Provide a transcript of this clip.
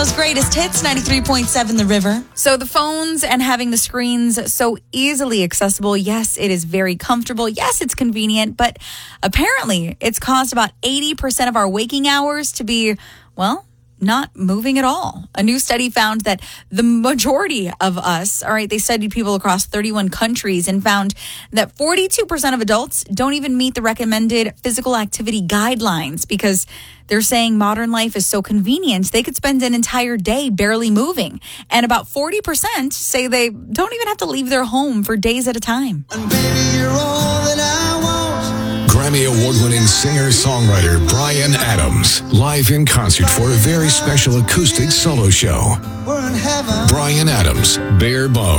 Toronto's greatest hits, 93.7 The River. So the phones and having the screens so easily accessible, yes, it is very comfortable. Yes, it's convenient, but apparently it's caused about 80% of our waking hours to be, well, not moving at all. A new study found that the majority of us, all right, they studied people across 31 countries and found that 42% of adults don't even meet the recommended physical activity guidelines because they're saying modern life is so convenient, they could spend an entire day barely moving. And about 40% say they don't even have to leave their home for days at a time. And baby, you're all that I want. Grammy Award-winning singer-songwriter Bryan Adams, live in concert for a very special acoustic solo show. We're in heaven. Bryan Adams, Bare Bones.